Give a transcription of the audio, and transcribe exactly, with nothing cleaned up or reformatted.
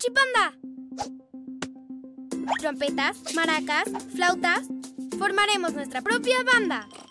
Salchipanda. Trompetas, maracas, flautas. Formaremos nuestra propia banda.